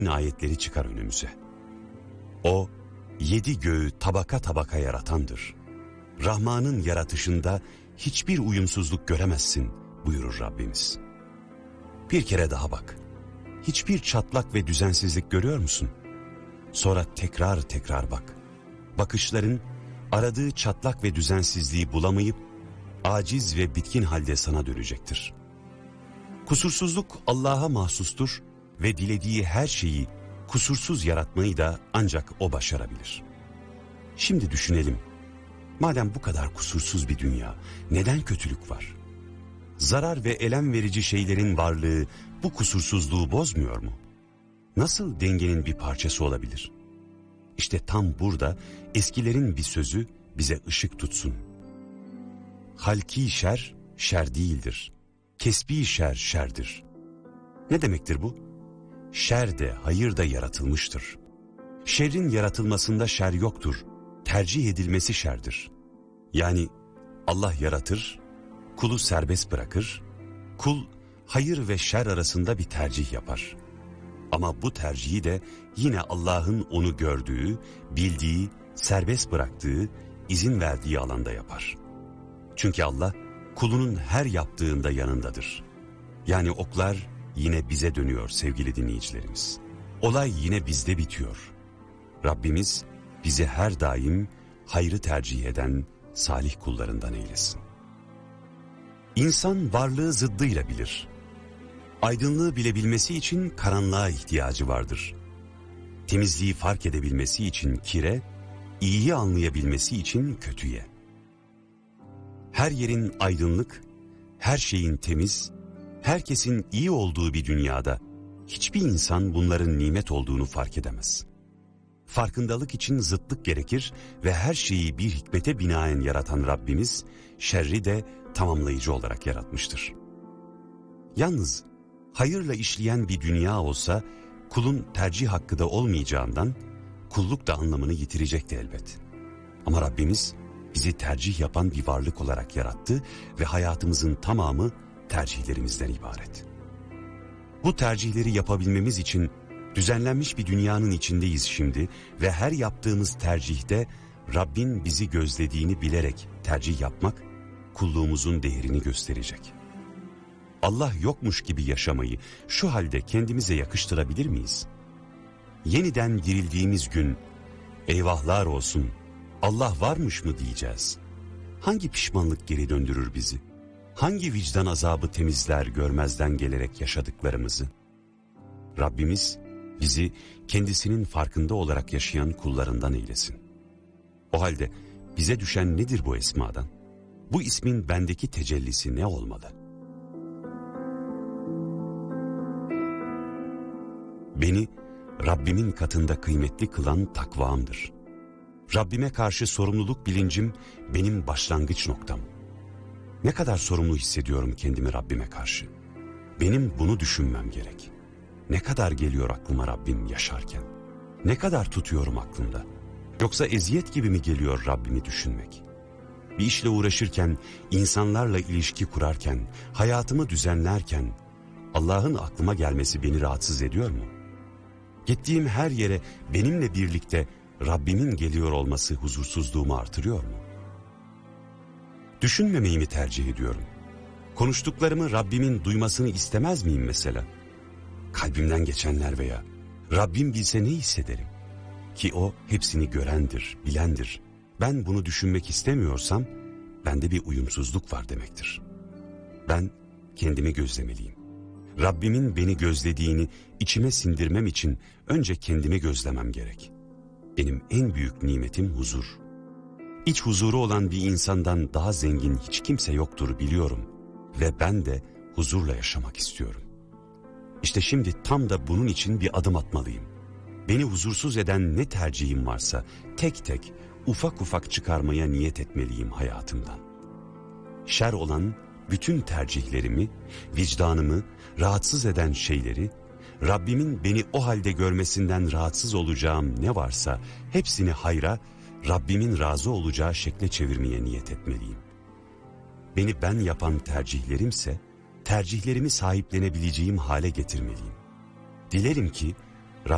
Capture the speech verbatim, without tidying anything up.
ayetleri çıkar önümüze. O, yedi göğü tabaka tabaka yaratandır. Rahman'ın yaratışında hiçbir uyumsuzluk göremezsin buyurur Rabbimiz. Bir kere daha bak. Hiçbir çatlak ve düzensizlik görüyor musun? Sonra tekrar tekrar bak. Bakışların aradığı çatlak ve düzensizliği bulamayıp aciz ve bitkin halde sana dönecektir. Kusursuzluk Allah'a mahsustur ve dilediği her şeyi kusursuz yaratmayı da ancak O başarabilir. Şimdi düşünelim. Madem bu kadar kusursuz bir dünya, neden kötülük var? Zarar ve elem verici şeylerin varlığı bu kusursuzluğu bozmuyor mu? Nasıl dengenin bir parçası olabilir? İşte tam burada eskilerin bir sözü bize ışık tutsun. Halki şer, şer değildir. Kesbi şer, şerdir. Ne demektir bu? Şer de hayır da yaratılmıştır. Şerrin yaratılmasında şer yoktur. Tercih edilmesi şerdir. Yani Allah yaratır, kulu serbest bırakır, kul hayır ve şer arasında bir tercih yapar. Ama bu tercihi de yine Allah'ın onu gördüğü, bildiği, serbest bıraktığı, izin verdiği alanda yapar. Çünkü Allah kulunun her yaptığında yanındadır. Yani oklar yine bize dönüyor sevgili dinleyicilerimiz. Olay yine bizde bitiyor. Rabbimiz bizi her daim hayrı tercih eden salih kullarından eylesin. İnsan varlığı zıddıyla bilir. Aydınlığı bilebilmesi için karanlığa ihtiyacı vardır. Temizliği fark edebilmesi için kire, iyiyi anlayabilmesi için kötüye. Her yerin aydınlık, her şeyin temiz, herkesin iyi olduğu bir dünyada hiçbir insan bunların nimet olduğunu fark edemez. Farkındalık için zıtlık gerekir ve her şeyi bir hikmete binaen yaratan Rabbimiz şerri de tamamlayıcı olarak yaratmıştır. Yalnız hayırla işleyen bir dünya olsa kulun tercih hakkı da olmayacağından kulluk da anlamını yitirecekti elbet. Ama Rabbimiz bizi tercih yapan bir varlık olarak yarattı ve hayatımızın tamamı tercihlerimizden ibaret. Bu tercihleri yapabilmemiz için düzenlenmiş bir dünyanın içindeyiz şimdi ve her yaptığımız tercihte Rabbin bizi gözlediğini bilerek tercih yapmak kulluğumuzun değerini gösterecek. Allah yokmuş gibi yaşamayı şu halde kendimize yakıştırabilir miyiz? Yeniden dirildiğimiz gün eyvahlar olsun Allah varmış mı diyeceğiz? Hangi pişmanlık geri döndürür bizi? Hangi vicdan azabı temizler görmezden gelerek yaşadıklarımızı? Rabbimiz bizi kendisinin farkında olarak yaşayan kullarından eylesin. O halde bize düşen nedir bu esmadan? Bu ismin bendeki tecellisi ne olmalı? Beni Rabbimin katında kıymetli kılan takvamdır. Rabbime karşı sorumluluk bilincim benim başlangıç noktam. Ne kadar sorumlu hissediyorum kendimi Rabbime karşı. Benim bunu düşünmem gerek. Ne kadar geliyor aklıma Rabbim yaşarken? Ne kadar tutuyorum aklımda? Yoksa eziyet gibi mi geliyor Rabbimi düşünmek? Bir işle uğraşırken, insanlarla ilişki kurarken, hayatımı düzenlerken Allah'ın aklıma gelmesi beni rahatsız ediyor mu? Gittiğim her yere benimle birlikte Rabbimin geliyor olması huzursuzluğumu artırıyor mu? Düşünmemeyi mi tercih ediyorum? Konuştuklarımı Rabbimin duymasını istemez miyim mesela? Kalbimden geçenler veya Rabbim bilse ne hissederim? Ki O hepsini görendir, bilendir. Ben bunu düşünmek istemiyorsam bende bir uyumsuzluk var demektir. Ben kendimi gözlemeliyim. Rabbimin beni gözlediğini içime sindirmem için önce kendimi gözlemem gerek. Benim en büyük nimetim huzur. İç huzuru olan bir insandan daha zengin hiç kimse yoktur biliyorum. Ve ben de huzurla yaşamak istiyorum. İşte şimdi tam da bunun için bir adım atmalıyım. Beni huzursuz eden ne tercihim varsa tek tek ufak ufak çıkarmaya niyet etmeliyim hayatımdan. Şer olan bütün tercihlerimi, vicdanımı rahatsız eden şeyleri, Rabbimin beni o halde görmesinden rahatsız olacağım ne varsa hepsini hayra, Rabbimin razı olacağı şekle çevirmeye niyet etmeliyim. Beni ben yapan tercihlerimse tercihlerimi sahiplenebileceğim hale getirmeliyim. Dilerim ki